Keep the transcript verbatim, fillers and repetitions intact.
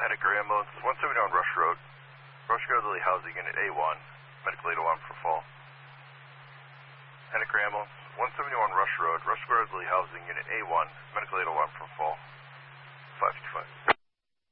Henniker Ambulance, one seventy-one Rush Road. Rush Elderly Housing Unit A one, medical aid alarm for fall. Henniker Ambulance, one seventy-one Rush Road, Rush Elderly Housing Unit A one, medical aid alarm for fall. five two five.